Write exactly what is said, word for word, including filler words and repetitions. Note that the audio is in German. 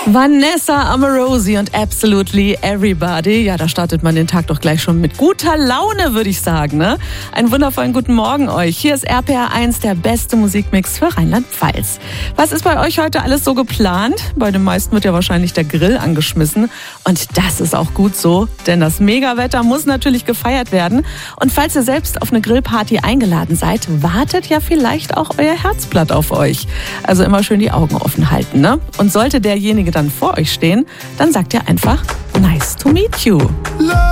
Vanessa Amorosi und Absolutely Everybody. Ja, da startet man den Tag doch gleich schon mit guter Laune, würde ich sagen, ne? Einen wundervollen guten Morgen euch. Hier ist R P R eins, der beste Musikmix für Rheinland-Pfalz. Was ist bei euch heute alles so geplant? Bei den meisten wird ja wahrscheinlich der Grill angeschmissen. Und das ist auch gut so, denn das Megawetter muss natürlich gefeiert werden. Und falls ihr selbst auf eine Grillparty eingeladen seid, wartet ja vielleicht auch euer Herzblatt auf euch. Also immer schön die Augen offen halten, ne? Und sollte derjenige dann vor euch stehen, dann sagt ihr einfach nice to meet you.